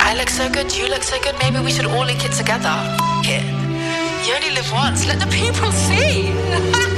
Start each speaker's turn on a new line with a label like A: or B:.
A: I look so good, you look so good, maybe we should all link it together. F it. You only live once, let the people see.